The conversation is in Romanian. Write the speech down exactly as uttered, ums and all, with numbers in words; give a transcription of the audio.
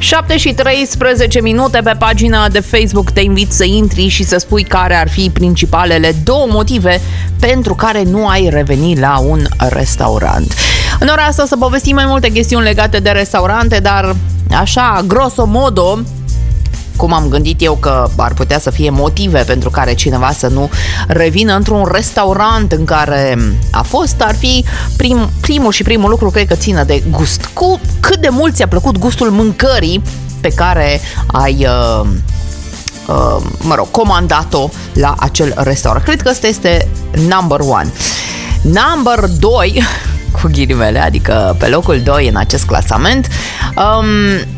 șapte și treisprezece minute pe pagina de Facebook. Te invit să intri și să spui care ar fi principalele două motive pentru care nu ai reveni la un restaurant. În ora asta să povestim mai multe chestiuni legate de restaurante, dar așa, grosomodo, cum am gândit eu că ar putea să fie motive pentru care cineva să nu revină într-un restaurant în care a fost, ar fi prim, primul și primul lucru, cred că ține de gust. Cu cât de mult ți-a plăcut gustul mâncării pe care ai, uh, uh, mă rog, comandat-o la acel restaurant. Cred că ăsta este number one. Number doi, cu ghilimele, adică pe locul doi în acest clasament, um,